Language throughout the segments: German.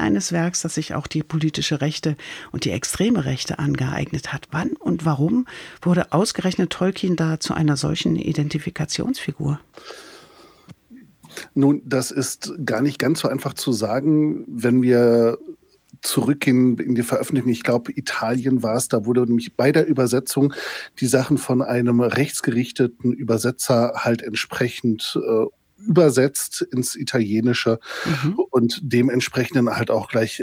eines Werks, das sich auch die politische Rechte und die extreme Rechte angeeignet hat. Wann und warum wurde ausgerechnet Tolkien da zu einer solchen Identifikationsfigur? Nun, das ist gar nicht ganz so einfach zu sagen, wenn wir zurückgehen in die Veröffentlichung. Ich glaube, Italien war es, da wurde nämlich bei der Übersetzung die Sachen von einem rechtsgerichteten Übersetzer halt entsprechend übersetzt ins Italienische und dementsprechend dann halt auch gleich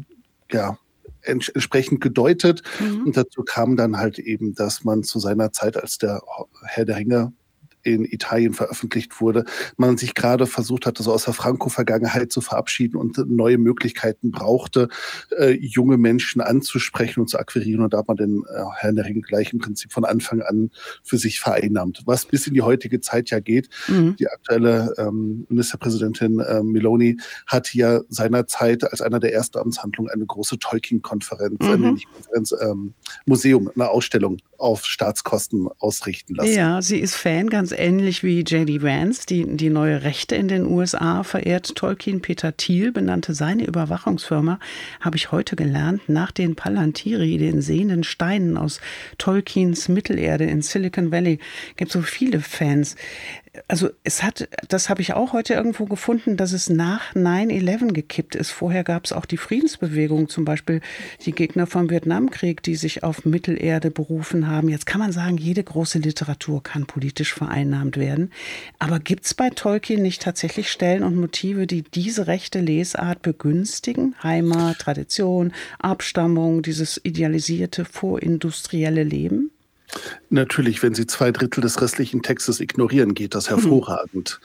entsprechend gedeutet. Und dazu kam dann halt eben, dass man zu seiner Zeit, als der Herr der Ringe in Italien veröffentlicht wurde, man sich gerade versucht hatte, so aus der Franco-Vergangenheit zu verabschieden und neue Möglichkeiten brauchte, junge Menschen anzusprechen und zu akquirieren. Und da hat man den Herrn der Ringe gleich im Prinzip von Anfang an für sich vereinnahmt. Was bis in die heutige Zeit ja geht. Die aktuelle Ministerpräsidentin Meloni hat ja seinerzeit als einer der ersten Amtshandlungen eine große Tolkien-Konferenz, Museum, eine Ausstellung auf Staatskosten ausrichten lassen. Ja, sie ist Fan, ganz ähnlich wie J.D. Vance, die neue Rechte in den USA verehrt. Tolkien. Peter Thiel benannte seine Überwachungsfirma, habe ich heute gelernt, nach den Palantiri, den sehenden Steinen aus Tolkiens Mittelerde in Silicon Valley. Es gibt so viele Fans. Also das habe ich auch heute irgendwo gefunden, dass es nach 9/11 gekippt ist. Vorher gab es auch die Friedensbewegung, zum Beispiel die Gegner vom Vietnamkrieg, die sich auf Mittelerde berufen haben. Jetzt kann man sagen, jede große Literatur kann politisch vereinnahmt werden. Aber gibt es bei Tolkien nicht tatsächlich Stellen und Motive, die diese rechte Lesart begünstigen? Heimat, Tradition, Abstammung, dieses idealisierte vorindustrielle Leben? Natürlich, wenn Sie 2/3 des restlichen Textes ignorieren, geht das hervorragend.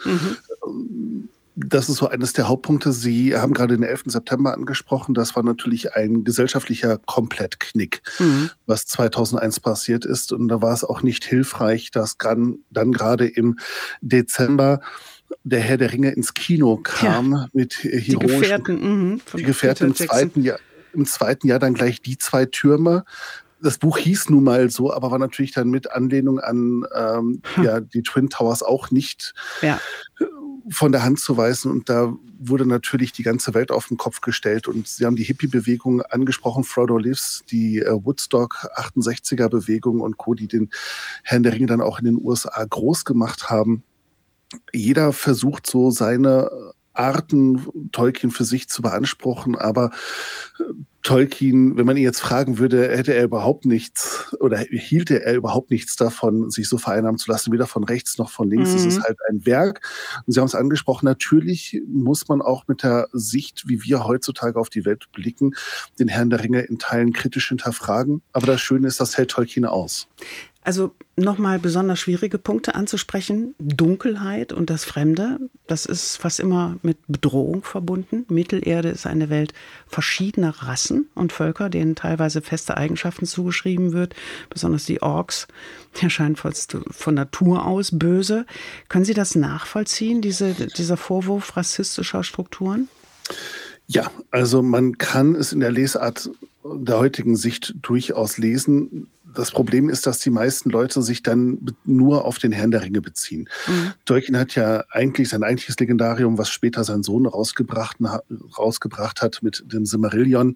Das ist so eines der Hauptpunkte. Sie haben gerade den 11. September angesprochen. Das war natürlich ein gesellschaftlicher Komplettknick, was 2001 passiert ist. Und da war es auch nicht hilfreich, dass dann gerade im Dezember der Herr der Ringe ins Kino kam mit heroischen Die Gefährten im zweiten Jahr dann gleich die 2 Türme. Das Buch hieß nun mal so, aber war natürlich dann mit Anlehnung an die Twin Towers auch nicht von der Hand zu weisen. Und da wurde natürlich die ganze Welt auf den Kopf gestellt. Und Sie haben die Hippie-Bewegung angesprochen, Frodo Lives, die Woodstock 68er-Bewegung und Co., die den Herrn der Ringe dann auch in den USA groß gemacht haben. Jeder versucht so seine Arten, Tolkien für sich zu beanspruchen, aber Tolkien, wenn man ihn jetzt fragen würde, hielte er überhaupt nichts davon, sich so vereinnahmen zu lassen, weder von rechts noch von links. Es ist halt ein Werk. Und Sie haben es angesprochen, natürlich muss man auch mit der Sicht, wie wir heutzutage auf die Welt blicken, den Herrn der Ringe in Teilen kritisch hinterfragen. Aber das Schöne ist, das hält Tolkien aus. Also nochmal besonders schwierige Punkte anzusprechen. Dunkelheit und das Fremde, das ist fast immer mit Bedrohung verbunden. Mittelerde ist eine Welt verschiedener Rassen und Völker, denen teilweise feste Eigenschaften zugeschrieben wird. Besonders die Orks, die erscheinen von Natur aus böse. Können Sie das nachvollziehen, dieser Vorwurf rassistischer Strukturen? Ja, also man kann es in der Lesart der heutigen Sicht durchaus lesen. Das Problem ist, dass die meisten Leute sich dann nur auf den Herrn der Ringe beziehen. Tolkien hat ja eigentlich sein eigentliches Legendarium, was später sein Sohn rausgebracht hat mit dem Silmarillion,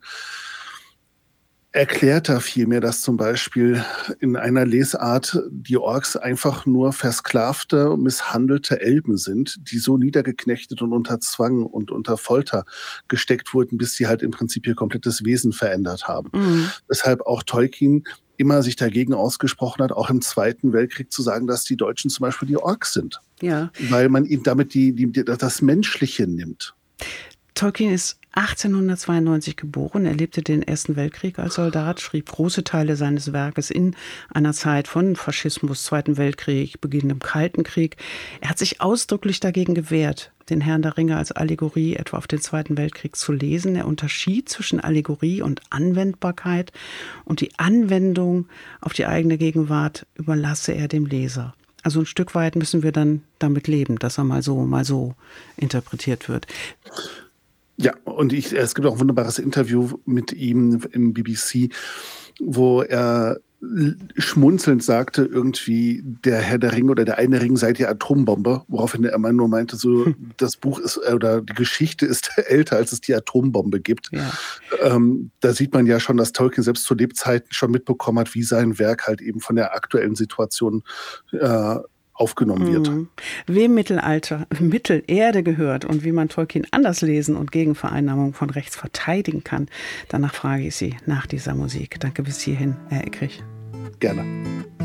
erklärt da vielmehr, dass zum Beispiel in einer Lesart die Orks einfach nur versklavte, misshandelte Elben sind, die so niedergeknechtet und unter Zwang und unter Folter gesteckt wurden, bis sie halt im Prinzip ihr komplettes Wesen verändert haben. Weshalb auch Tolkien immer sich dagegen ausgesprochen hat, auch im Zweiten Weltkrieg zu sagen, dass die Deutschen zum Beispiel die Orks sind. Ja. Weil man ihnen damit das Menschliche nimmt. Tolkien ist 1892 geboren. Er lebte den Ersten Weltkrieg als Soldat, schrieb große Teile seines Werkes in einer Zeit von Faschismus, Zweiten Weltkrieg, Beginn im Kalten Krieg. Er hat sich ausdrücklich dagegen gewehrt, den Herrn der Ringe als Allegorie etwa auf den Zweiten Weltkrieg zu lesen. Er unterschied zwischen Allegorie und Anwendbarkeit und die Anwendung auf die eigene Gegenwart überlasse er dem Leser. Also ein Stück weit müssen wir dann damit leben, dass er mal so interpretiert wird. Ja, und es gibt auch ein wunderbares Interview mit ihm im BBC, wo er schmunzelnd sagte irgendwie, der Herr der Ringe oder der eine Ring sei die Atombombe, woraufhin er immer nur meinte, so das Buch ist oder die Geschichte ist älter, als es die Atombombe gibt. Ja. Da sieht man ja schon, dass Tolkien selbst zu Lebzeiten schon mitbekommen hat, wie sein Werk halt eben von der aktuellen Situation aufgenommen wird. Wem Mittelerde gehört und wie man Tolkien anders lesen und gegen Vereinnahmung von rechts verteidigen kann, danach frage ich Sie nach dieser Musik. Danke bis hierhin, Herr Eckrich. Gerne.